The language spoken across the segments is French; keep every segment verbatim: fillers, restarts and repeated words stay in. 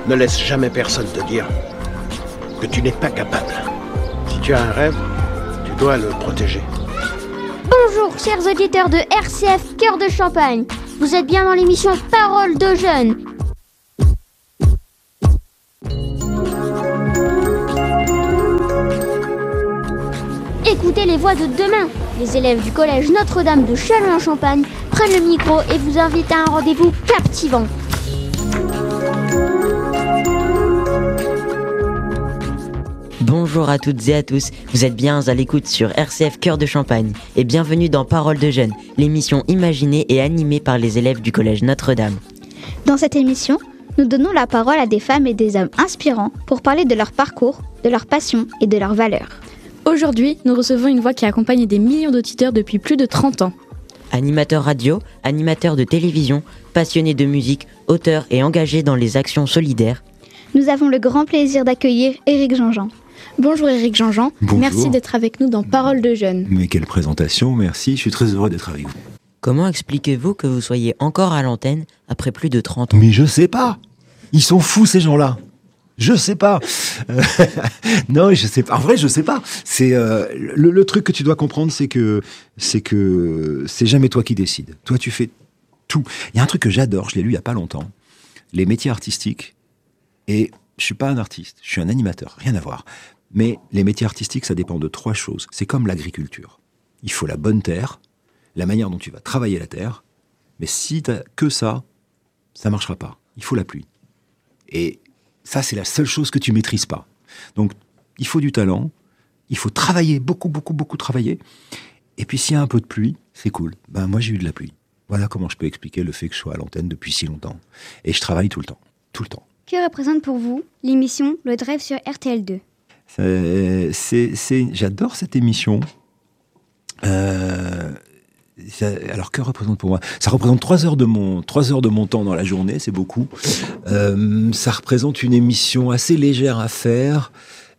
Ne laisse jamais personne te dire que tu n'es pas capable. Si tu as un rêve, tu dois le protéger. Bonjour chers auditeurs de R C F Cœur de Champagne. Vous êtes bien dans l'émission Parole de jeunes. Écoutez les voix de demain. Les élèves du collège Notre-Dame de Châlons-en-Champagne prennent le micro et vous invitent à un rendez-vous captivant. Bonjour à toutes et à tous, vous êtes bien à l'écoute sur R C F Cœur de Champagne et bienvenue dans Parole de jeunes, l'émission imaginée et animée par les élèves du collège Notre-Dame. Dans cette émission, nous donnons la parole à des femmes et des hommes inspirants pour parler de leur parcours, de leur passion et de leurs valeurs. Aujourd'hui, nous recevons une voix qui accompagne des millions d'auditeurs depuis plus de trente ans. Animateur radio, animateur de télévision, passionné de musique, auteur et engagé dans les actions solidaires. Nous avons le grand plaisir d'accueillir Éric Jean-Jean. Bonjour Éric Jean-Jean, Bonjour. Merci d'être avec nous dans Parole de jeunes. Mais quelle présentation, merci, je suis très heureux d'être avec vous. Comment expliquez-vous que vous soyez encore à l'antenne après plus de trente ans ? Mais je sais pas, ils sont fous ces gens-là. Je sais pas. Euh, non, je sais pas. En vrai, je sais pas. C'est euh, le, le truc que tu dois comprendre, c'est que c'est que c'est jamais toi qui décides. Toi, tu fais tout. Il y a un truc que j'adore, je l'ai lu il y a pas longtemps. Les métiers artistiques. Et je suis pas un artiste, je suis un animateur, rien à voir. Mais les métiers artistiques, ça dépend de trois choses. C'est comme l'agriculture. Il faut la bonne terre, la manière dont tu vas travailler la terre. Mais si t'as que ça, ça marchera pas. Il faut la pluie. Et ça, c'est la seule chose que tu maîtrises pas. Donc, il faut du talent, il faut travailler, beaucoup, beaucoup, beaucoup travailler. Et puis, s'il y a un peu de pluie, c'est cool. Ben, moi, j'ai eu de la pluie. Voilà comment je peux expliquer le fait que je sois à l'antenne depuis si longtemps. Et je travaille tout le temps. Tout le temps. Que représente pour vous l'émission Le Drive sur R T L deux ? c'est, c'est, c'est, J'adore cette émission. Euh... Alors, que représente pour moi ? Ça représente trois heures de mon, trois heures de mon temps dans la journée, c'est beaucoup. Euh, ça représente une émission assez légère à faire,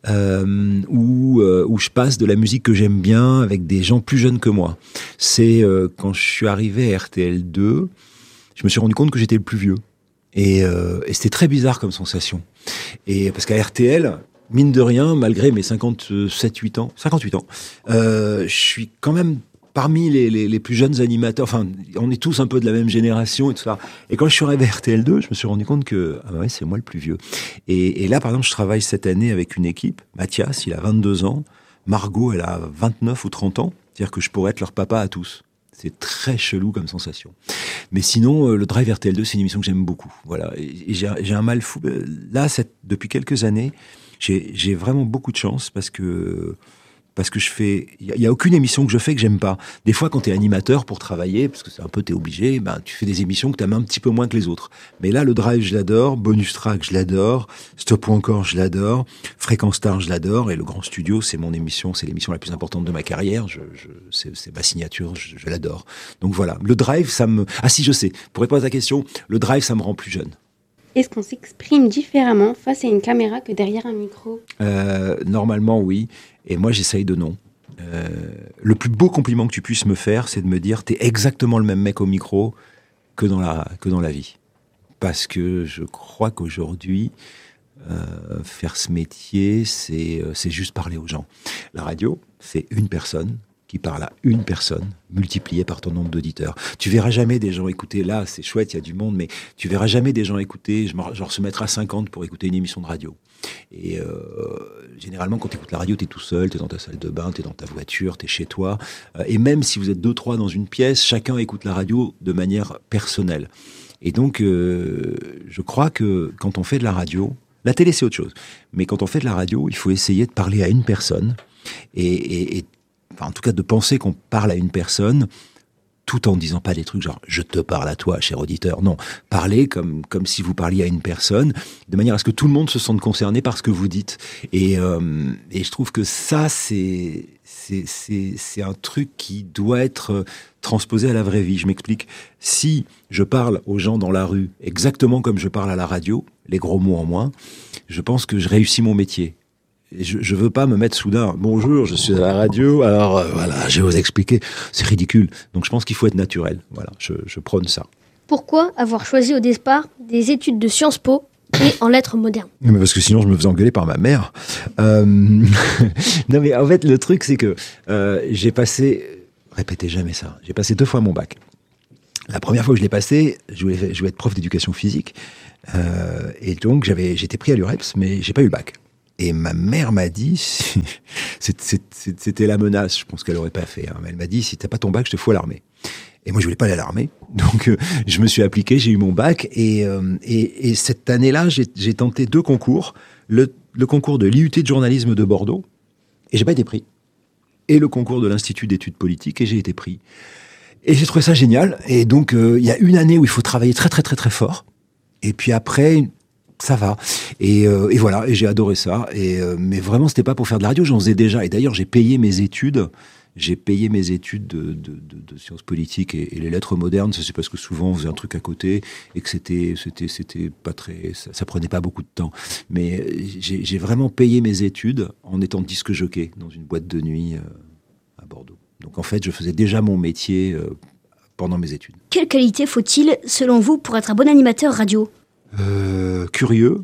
euh, où, euh, où je passe de la musique que j'aime bien avec des gens plus jeunes que moi. C'est euh, quand je suis arrivé à R T L deux, je me suis rendu compte que j'étais le plus vieux. Et, euh, et c'était très bizarre comme sensation. Et parce qu'à R T L... mine de rien, malgré mes cinquante-sept huit ans, cinquante-huit ans, euh, je suis quand même parmi les, les, les plus jeunes animateurs. Enfin, on est tous un peu de la même génération et tout ça. Et quand je suis arrivé à R T L deux, je me suis rendu compte que ah ouais, c'est moi le plus vieux. Et, et là, par exemple, je travaille cette année avec une équipe. Mathias, il a vingt-deux ans. Margot, elle a vingt-neuf ou trente ans. C'est-à-dire que je pourrais être leur papa à tous. C'est très chelou comme sensation. Mais sinon, le Drive R T L deux, c'est une émission que j'aime beaucoup. Voilà. Et j'ai, j'ai un mal fou. Là, cette, depuis quelques années, J'ai, j'ai vraiment beaucoup de chance parce que, parce que je fais... Il n'y a, a aucune émission que je fais que j'aime pas. Des fois, quand tu es animateur pour travailler, parce que c'est un peu, tu es obligé, ben, tu fais des émissions que tu aimes un petit peu moins que les autres. Mais là, le Drive, je l'adore. Bonus Track, je l'adore. Stop ou encore, je l'adore. Fréquence Star, je l'adore. Et le Grand Studio, c'est mon émission. C'est l'émission la plus importante de ma carrière. Je, je, c'est, c'est ma signature. Je, je l'adore. Donc voilà. Le Drive, ça me... Ah si, je sais. Pour répondre à ta question, le Drive, ça me rend plus jeune. Est-ce qu'on s'exprime différemment face à une caméra que derrière un micro ? euh, Normalement, oui. Et moi, j'essaye de non. Euh, le plus beau compliment que tu puisses me faire, c'est de me dire « t'es exactement le même mec au micro que dans la, que dans la vie ». Parce que je crois qu'aujourd'hui, euh, faire ce métier, c'est, c'est juste parler aux gens. La radio, c'est une personne qui parle à une personne, multipliée par ton nombre d'auditeurs. Tu verras jamais des gens écouter, là, c'est chouette, il y a du monde, mais tu verras jamais des gens écouter, genre se mettre à cinquante pour écouter une émission de radio. Et euh, généralement, quand tu écoutes la radio, tu es tout seul, tu es dans ta salle de bain, tu es dans ta voiture, tu es chez toi. Euh, et même si vous êtes deux, trois dans une pièce, chacun écoute la radio de manière personnelle. Et donc, euh, je crois que quand on fait de la radio, la télé, c'est autre chose. Mais quand on fait de la radio, il faut essayer de parler à une personne et, et, et enfin, en tout cas, de penser qu'on parle à une personne tout en disant pas des trucs genre « je te parle à toi, cher auditeur ». Non, parler comme, comme si vous parliez à une personne, de manière à ce que tout le monde se sente concerné par ce que vous dites. Et, euh, et je trouve que ça, c'est, c'est, c'est, c'est un truc qui doit être transposé à la vraie vie. Je m'explique. Si je parle aux gens dans la rue exactement comme je parle à la radio, les gros mots en moins, je pense que je réussis mon métier. Je, je veux pas me mettre soudain. Bonjour, je suis à la radio. Alors euh, voilà, je vais vous expliquer. C'est ridicule. Donc je pense qu'il faut être naturel. Voilà, je, je prône ça. Pourquoi avoir choisi au départ des études de Sciences Po et en lettres modernes. Mais parce que sinon, je me faisais engueuler par ma mère. Euh... non, mais en fait, le truc, c'est que euh, j'ai passé... Répétez jamais ça. J'ai passé deux fois mon bac. La première fois que je l'ai passé, je voulais, je voulais être prof d'éducation physique. Euh, et donc, j'avais, j'étais pris à l'U R E P S, mais j'ai pas eu le bac. Et ma mère m'a dit... C'était la menace, je pense qu'elle aurait pas fait. Hein, mais elle m'a dit, si t'as pas ton bac, je te fous à l'armée. Et moi, je voulais pas aller à l'armée. Donc, euh, je me suis appliqué, j'ai eu mon bac. Et, euh, et, et cette année-là, j'ai, j'ai tenté deux concours. Le, le concours de l'I U T de journalisme de Bordeaux. Et j'ai pas été pris. Et le concours de l'Institut d'études politiques. Et j'ai été pris. Et j'ai trouvé ça génial. Et donc, euh, il y a une année où il faut travailler très, très, très, très fort. Et puis après, ça va. Et, euh, et voilà. Et j'ai adoré ça. Et, euh, mais vraiment, c'était pas pour faire de la radio. J'en faisais déjà. Et d'ailleurs, j'ai payé mes études... J'ai payé mes études de, de, de, de sciences politiques et, et les lettres modernes. Ça, c'est parce que souvent on faisait un truc à côté et que c'était, c'était, c'était pas très, ça, ça prenait pas beaucoup de temps. Mais j'ai, j'ai vraiment payé mes études en étant disque jockey dans une boîte de nuit euh, à Bordeaux. Donc en fait, je faisais déjà mon métier euh, pendant mes études. Quelle qualité faut-il, selon vous, pour être un bon animateur radio ? euh, Curieux,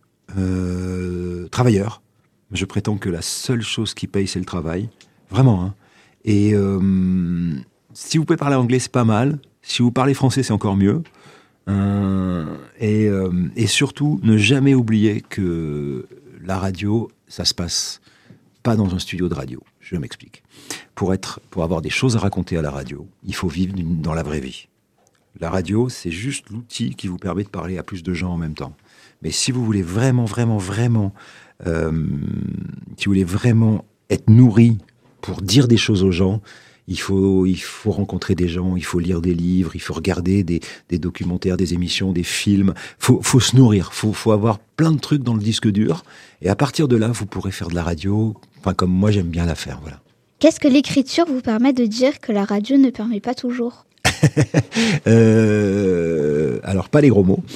euh, travailleur. Je prétends que la seule chose qui paye, c'est le travail. Vraiment, hein. Et euh, si vous pouvez parler anglais, c'est pas mal. Si vous parlez français, c'est encore mieux. Euh, et, euh, et surtout, ne jamais oublier que la radio, ça se passe pas dans un studio de radio. Je m'explique. Pour être, pour avoir des choses à raconter à la radio, il faut vivre dans la vraie vie. La radio, c'est juste l'outil qui vous permet de parler à plus de gens en même temps. Mais si vous voulez vraiment, vraiment, vraiment, euh, si vous voulez vraiment être nourri pour dire des choses aux gens, il faut, il faut rencontrer des gens, il faut lire des livres, il faut regarder des, des documentaires, des émissions, des films. Faut, faut se nourrir, faut, faut avoir plein de trucs dans le disque dur. Et à partir de là, vous pourrez faire de la radio, enfin comme moi j'aime bien la faire, voilà. Qu'est-ce que l'écriture vous permet de dire que la radio ne permet pas toujours ? euh, Alors pas les gros mots.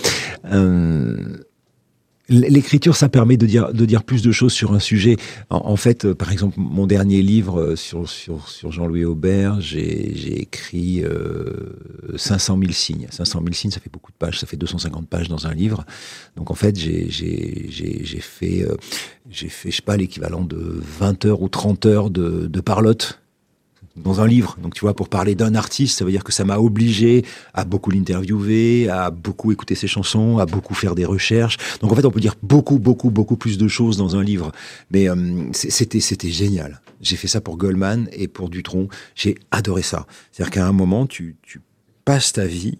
Euh, L'écriture, ça permet de dire, de dire plus de choses sur un sujet. En, en fait, euh, par exemple, mon dernier livre sur, sur, sur Jean-Louis Aubert, j'ai, j'ai écrit euh, cinq cent mille signes. cinq cent mille signes, ça fait beaucoup de pages, ça fait deux cent cinquante pages dans un livre. Donc en fait, j'ai, j'ai, j'ai, j'ai fait, euh, j'ai fait, je sais pas, l'équivalent de vingt heures ou trente heures de, de parlotte dans un livre. Donc tu vois, pour parler d'un artiste, ça veut dire que ça m'a obligé à beaucoup l'interviewer, à beaucoup écouter ses chansons, à beaucoup faire des recherches. Donc en fait, on peut dire beaucoup, beaucoup, beaucoup plus de choses dans un livre. Mais euh, c'était, c'était génial. J'ai fait ça pour Goldman et pour Dutronc. J'ai adoré ça. C'est-à-dire qu'à un moment, tu, tu passes ta vie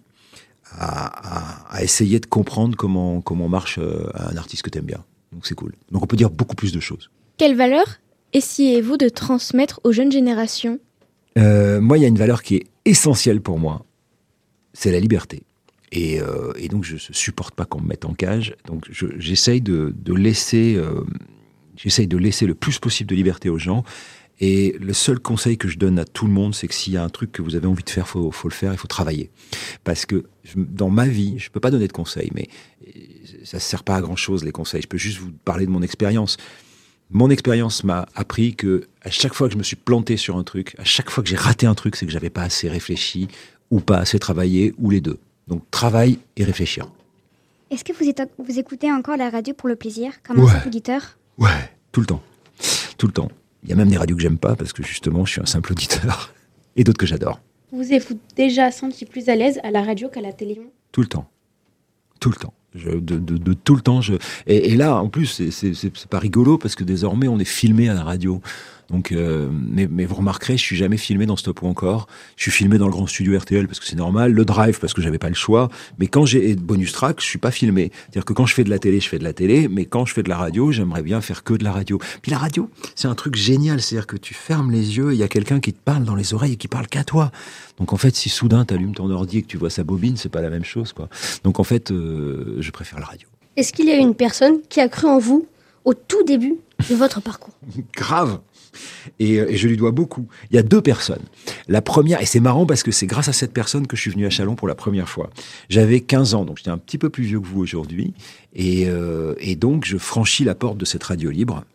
à, à, à essayer de comprendre comment, comment marche un artiste que t'aimes bien. Donc c'est cool. Donc on peut dire beaucoup plus de choses. Quelle valeur essayez-vous de transmettre aux jeunes générations ? Euh, moi, il y a une valeur qui est essentielle pour moi, c'est la liberté. Et, euh, et donc, je ne supporte pas qu'on me mette en cage. Donc, je, j'essaye de, de laisser, euh, j'essaye de laisser le plus possible de liberté aux gens. Et le seul conseil que je donne à tout le monde, c'est que s'il y a un truc que vous avez envie de faire, faut, faut le faire, il faut travailler. Parce que je, dans ma vie, je peux pas donner de conseils, mais ça sert pas à grand chose les conseils. Je peux juste vous parler de mon expérience. Mon expérience m'a appris que à chaque fois que je me suis planté sur un truc, à chaque fois que j'ai raté un truc, c'est que j'avais pas assez réfléchi ou pas assez travaillé, ou les deux. Donc travail et réfléchir. Est-ce que vous, êtes, vous écoutez encore la radio pour le plaisir, comme Ouais. un simple auditeur ? Ouais, tout le temps. Tout le temps. Il y a même des radios que j'aime pas parce que justement, je suis un simple auditeur. Et d'autres que j'adore. Vous êtes-vous déjà senti plus à l'aise à la radio qu'à la télé ? Tout le temps. Tout le temps. Je, de, de, de tout le temps. Je... Et, et là, en plus, c'est, c'est, c'est, c'est pas rigolo parce que désormais, on est filmé à la radio. Donc, euh, mais, mais vous remarquerez, je suis jamais filmé dans Stop ou Encore. Je suis filmé dans le grand studio R T L parce que c'est normal. Le Drive parce que j'avais pas le choix. Mais quand j'ai bonus track, je suis pas filmé. C'est-à-dire que quand je fais de la télé, je fais de la télé. Mais quand je fais de la radio, j'aimerais bien faire que de la radio. Puis la radio, c'est un truc génial. C'est-à-dire que tu fermes les yeux, il y a quelqu'un qui te parle dans les oreilles et qui parle qu'à toi. Donc en fait, si soudain t'allumes ton ordi et que tu vois sa bobine, c'est pas la même chose, quoi. Donc en fait, euh, je préfère la radio. Est-ce qu'il y a une personne qui a cru en vous au tout début de votre parcours ? Grave. Et, et je lui dois beaucoup. Il y a deux personnes. La première, et c'est marrant parce que c'est grâce à cette personne que je suis venu à Châlons pour la première fois. J'avais quinze ans, donc j'étais un petit peu plus vieux que vous aujourd'hui. Et, euh, et donc, je franchis la porte de cette radio libre.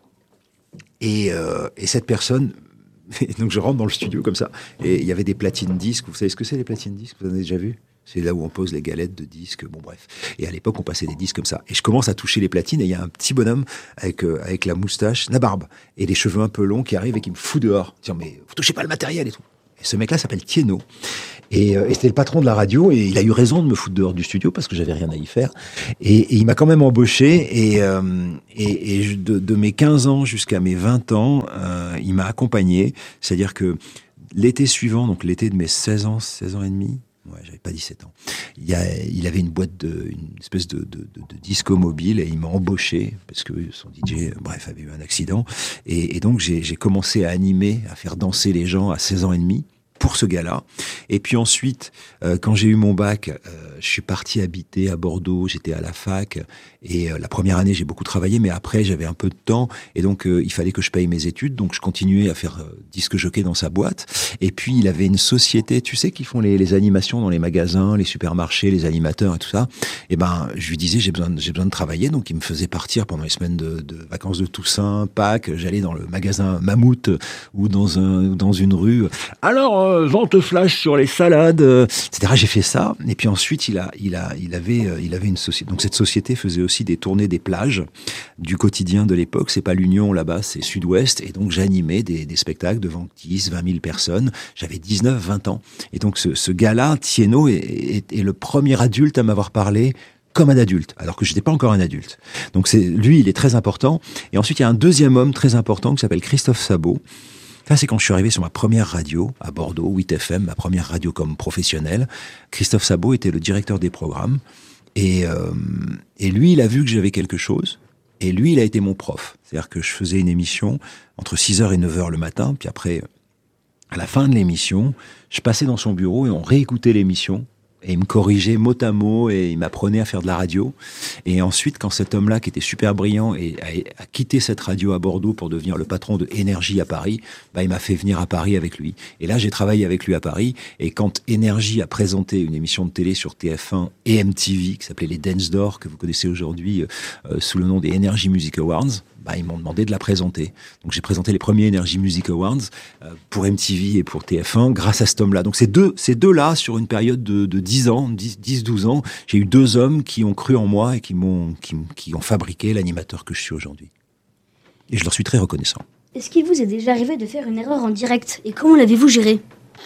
Et, euh, et cette personne... Et donc, je rentre dans le studio comme ça. Et il y avait des platines disques. Vous savez ce que c'est, les platines disques ? Vous en avez déjà vu ? C'est là où on pose les galettes de disques, bon bref. Et à l'époque, on passait des disques comme ça. Et je commence à toucher les platines et il y a un petit bonhomme avec, euh, avec la moustache, la barbe et les cheveux un peu longs qui arrive et qui me fout dehors. Disant, mais vous touchez pas le matériel et tout. Et ce mec-là s'appelle Thiénot. Et, euh, et c'était le patron de la radio et il a eu raison de me foutre dehors du studio parce que j'avais rien à y faire. Et, et il m'a quand même embauché et, euh, et, et de, de mes quinze ans jusqu'à mes vingt ans, euh, il m'a accompagné. C'est-à-dire que l'été suivant, donc l'été de mes seize ans, seize ans et demi, ouais, j'avais pas dix-sept ans. Il, y a, il avait une boîte de, une espèce de, de, de, de disco mobile et il m'a embauché parce que son D J, bref, avait eu un accident. Et, et donc j'ai, j'ai commencé à animer, à faire danser les gens à seize ans et demi pour ce gars-là. Et puis ensuite, euh, quand j'ai eu mon bac, euh, je suis parti habiter à Bordeaux, j'étais à la fac, et euh, la première année, j'ai beaucoup travaillé, mais après, j'avais un peu de temps, et donc euh, il fallait que je paye mes études, donc je continuais à faire euh, disque jockey dans sa boîte. Et puis, il avait une société, tu sais, qui font les, les animations dans les magasins, les supermarchés, les animateurs et tout ça. Et ben, je lui disais, j'ai besoin, j'ai besoin de travailler, donc il me faisait partir pendant les semaines de, de vacances de Toussaint, Pâques, j'allais dans le magasin Mammouth, ou dans, un, dans une rue. Alors, euh, vente flash sur les salades, euh, et cetera. J'ai fait ça. Et puis ensuite, il a, il a, il avait, euh, il avait une société. Donc cette société faisait aussi des tournées des plages du quotidien de l'époque. C'est pas l'Union là-bas, c'est Sud-Ouest. Et donc j'animais des, des spectacles devant dix, vingt mille personnes. J'avais dix-neuf, vingt ans. Et donc ce, ce gars-là, Thiénot, est, est, est le premier adulte à m'avoir parlé comme un adulte, alors que je n'étais pas encore un adulte. Donc c'est, lui, il est très important. Et ensuite, il y a un deuxième homme très important qui s'appelle Christophe Sabot. Ça, c'est quand je suis arrivé sur ma première radio à Bordeaux, huit F M, ma première radio comme professionnel. Christophe Sabot était le directeur des programmes. Et, euh, et lui, il a vu que j'avais quelque chose. Et lui, il a été mon prof. C'est-à-dire que je faisais une émission entre six heures et neuf heures le matin. Puis après, à la fin de l'émission, je passais dans son bureau et on réécoutait l'émission. Et il me corrigeait mot à mot et il m'apprenait à faire de la radio. Et ensuite, quand cet homme-là, qui était super brillant, et a, a quitté cette radio à Bordeaux pour devenir le patron de Énergie à Paris, bah, il m'a fait venir à Paris avec lui. Et là, j'ai travaillé avec lui à Paris. Et quand Énergie a présenté une émission de télé sur T F un et M T V, qui s'appelait les Dance d'Or, que vous connaissez aujourd'hui euh, sous le nom des Energy Music Awards, bah, ils m'ont demandé de la présenter. Donc j'ai présenté les premiers Energy Music Awards euh, pour M T V et pour T F un grâce à cet homme-là. Donc ces deux, ces deux-là, sur une période de, de dix ans, dix douze ans, j'ai eu deux hommes qui ont cru en moi et qui m'ont, qui, qui ont fabriqué l'animateur que je suis aujourd'hui. Et je leur suis très reconnaissant. Est-ce qu'il vous est déjà arrivé de faire une erreur en direct et comment l'avez-vous gérée ?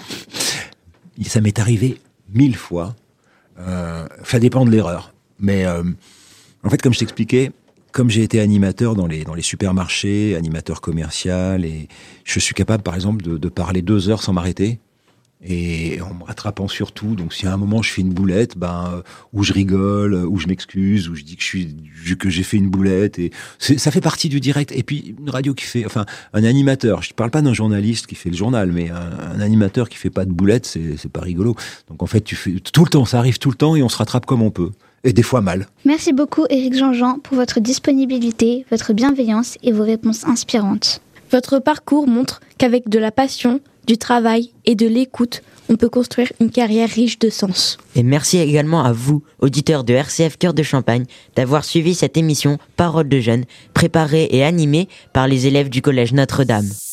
Ça m'est arrivé mille fois. Euh, ça dépend de l'erreur. Mais euh, en fait, comme je t'expliquais, comme j'ai été animateur dans les, dans les supermarchés, animateur commercial, et je suis capable, par exemple, de, de parler deux heures sans m'arrêter, et en me rattrapant sur tout. Donc, si à un moment je fais une boulette, ben, ou je rigole, ou je m'excuse, ou je dis que je suis, que j'ai fait une boulette, et c'est, ça fait partie du direct. Et puis, une radio qui fait, enfin, un animateur, je parle pas d'un journaliste qui fait le journal, mais un, un animateur qui fait pas de boulette, c'est, c'est pas rigolo. Donc, en fait, tu fais tout le temps, ça arrive tout le temps, et on se rattrape comme on peut. Et des fois mal. Merci beaucoup Éric Jean-Jean pour votre disponibilité, votre bienveillance et vos réponses inspirantes. Votre parcours montre qu'avec de la passion, du travail et de l'écoute, on peut construire une carrière riche de sens. Et merci également à vous, auditeurs de R C F Cœur de Champagne, d'avoir suivi cette émission Parole de jeunes, préparée et animée par les élèves du Collège Notre-Dame.